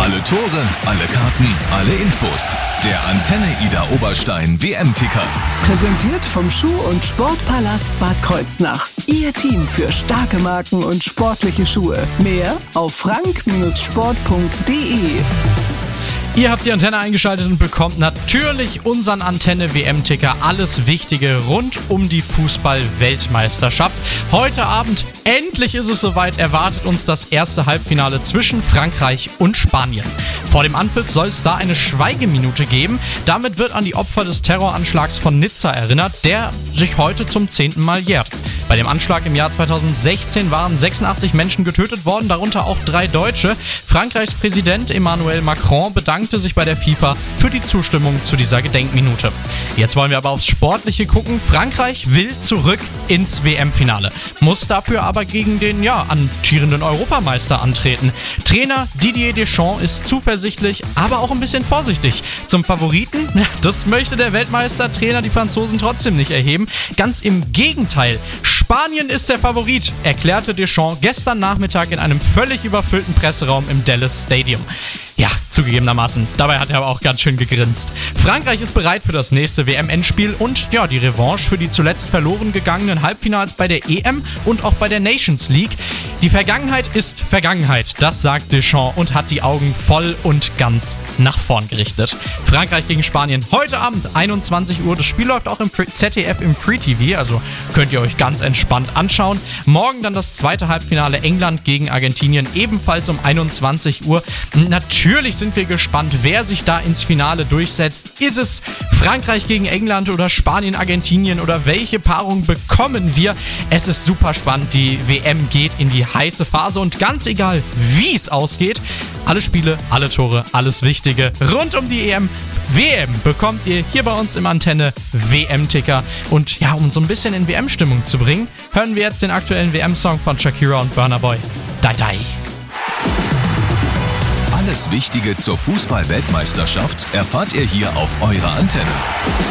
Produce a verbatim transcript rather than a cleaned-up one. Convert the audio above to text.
Alle Tore, alle Karten, alle Infos. Der Antenne Ida Oberstein W M-Ticker. Präsentiert vom Schuh- und Sportpalast Bad Kreuznach. Ihr Team für starke Marken und sportliche Schuhe. Mehr auf frank Sport punkt de. Ihr habt die Antenne eingeschaltet und bekommt natürlich unseren Antenne-W M-Ticker. Alles Wichtige rund um die Fußball-Weltmeisterschaft. Heute Abend, endlich ist es soweit, erwartet uns das erste Halbfinale zwischen Frankreich und Spanien. Vor dem Anpfiff soll es da eine Schweigeminute geben. Damit wird an die Opfer des Terroranschlags von Nizza erinnert, der sich heute zum zehnten Mal jährt. Bei dem Anschlag im Jahr zweitausendsechzehn waren sechsundachtzig Menschen getötet worden, darunter auch drei Deutsche. Frankreichs Präsident Emmanuel Macron bedankte sich bei der FIFA für die Zustimmung zu dieser Gedenkminute. Jetzt wollen wir aber aufs Sportliche gucken. Frankreich will zurück ins W M-Finale, muss dafür aber gegen den ja amtierenden Europameister antreten. Trainer Didier Deschamps ist zuversichtlich, aber auch ein bisschen vorsichtig. Zum Favoriten, das möchte der Weltmeistertrainer die Franzosen trotzdem nicht erheben. Ganz im Gegenteil. Spanien ist der Favorit, erklärte Deschamps gestern Nachmittag in einem völlig überfüllten Presseraum im Dallas Stadium. Ja, zugegebenermaßen. Dabei hat er aber auch ganz schön gegrinst. Frankreich ist bereit für das nächste W M-Endspiel und ja, die Revanche für die zuletzt verloren gegangenen Halbfinals bei der E M und auch bei der Nations League. Die Vergangenheit ist Vergangenheit, das sagt Deschamps und hat die Augen voll und ganz nach vorn gerichtet. Frankreich gegen Spanien heute Abend einundzwanzig Uhr. Das Spiel läuft auch im Z D F im Free T V, also könnt ihr euch ganz entspannt anschauen. Morgen dann das zweite Halbfinale England gegen Argentinien, ebenfalls um einundzwanzig Uhr. Natürlich Natürlich sind wir gespannt, wer sich da ins Finale durchsetzt. Ist es Frankreich gegen England oder Spanien, Argentinien oder welche Paarung bekommen wir? Es ist super spannend. Die W M geht in die heiße Phase und ganz egal, wie es ausgeht, alle Spiele, alle Tore, alles Wichtige rund um die E M, W M bekommt ihr hier bei uns im Antenne W M-Ticker. Und ja, um so ein bisschen in W M-Stimmung zu bringen, hören wir jetzt den aktuellen W M-Song von Shakira und Burna Boy. Die Die. Alles Wichtige zur Fußball-Weltmeisterschaft erfahrt ihr hier auf eurer Antenne.